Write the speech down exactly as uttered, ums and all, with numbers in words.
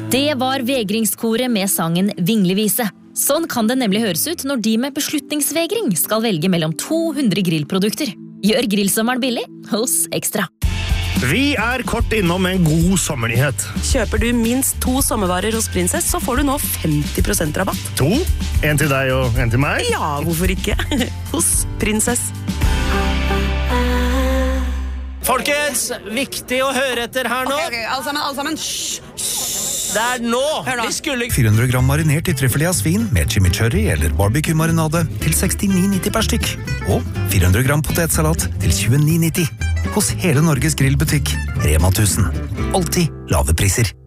Det var vegringskoret med sangen Vinglevise. Sånn kan det nemlig høres ut når de med beslutningsvegring skal velge mellom to hundre grillprodukter. Gjør grillsommeren billig hos Ekstra. Vi er kort innom en god sommernyhet. Kjøper du minst to sommervarer hos Prinsess, så får du nå femti prosent rabatt. To? En til deg og en til meg? Ja, hvorfor ikke? Hos Prinsess. Folkens, viktig å høre etter her nå. Ok, ok, alle sammen, alle sammen. Hysj, hysj. Det er nå. Hør nå. Vi skulle... fire hundre gram marinert i trøffelé av svin med chimichurri eller barbecue-marinade til sekstini nitti per stykk. Og fire hundre gram potetsalat til tjueni nitti. Hos hele Norges grillbutikk, Rema tusen. Alltid lave priser.